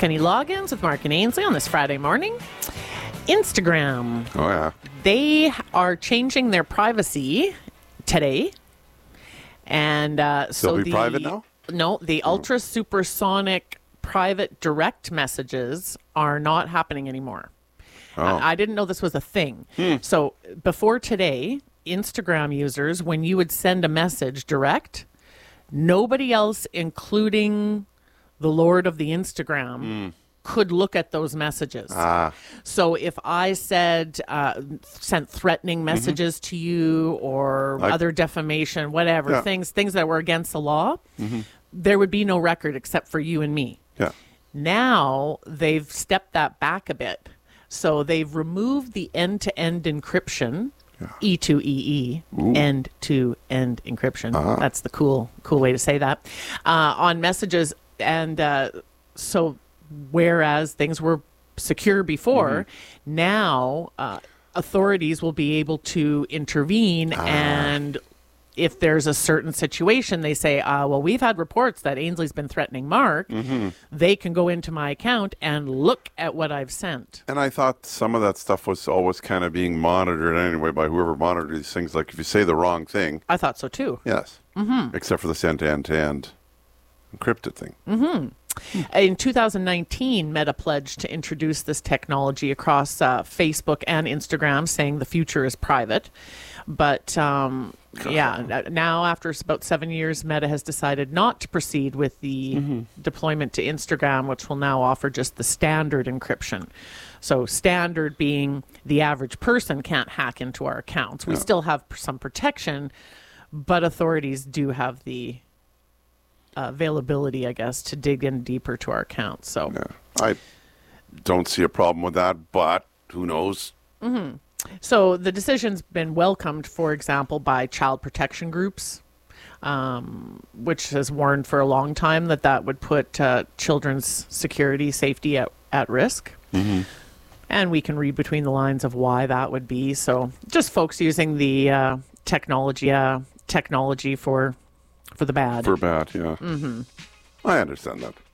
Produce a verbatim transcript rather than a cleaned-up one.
Kenny Loggins with Mark and Ainsley on this Friday morning. Instagram. Oh, yeah. They are changing their privacy today. And uh, so They'll be the, private now? No, the ultra supersonic private direct messages are not happening anymore. Oh. I, I didn't know this was a thing. Hmm. So before today, Instagram users, when you would send a message direct, nobody else, including the Lord of the Instagram, Hmm. could look at those messages. Ah. So if I said, uh, sent threatening messages to you or I- other defamation, whatever, Yeah. things things that were against the law, there would be no record except for you and me. Yeah. Now they've stepped that back a bit. So they've removed the end-to-end encryption, E two E E, end-to-end encryption. That's the cool cool way to say that, uh, on messages. And uh, so whereas things were secure before, now uh, authorities will be able to intervene and if there's a certain situation, they say, uh, well, we've had reports that Ainsley's been threatening Mark. They can go into my account and look at what I've sent. And I thought some of that stuff was always kind of being monitored anyway by whoever monitors these things. Like if you say the wrong thing, I thought so too. yes, mm-hmm. except for this end-to-end encrypted thing. In two thousand nineteen, Meta pledged to introduce this technology across uh, Facebook and Instagram, saying the future is private. But um, yeah, now after about seven years, Meta has decided not to proceed with the deployment to Instagram, which will now offer just the standard encryption. So standard being the average person can't hack into our accounts. We still have some protection, but authorities do have the uh, availability, I guess, to dig in deeper to our accounts. So Yeah. I don't see a problem with that, but who knows? So the decision's been welcomed, for example, by child protection groups, um, which has warned for a long time that that would put uh, children's security, safety at, at risk. And we can read between the lines of why that would be. So just folks using the uh, technology uh, technology for for the bad. For bad, yeah. Mm-hmm. I understand that.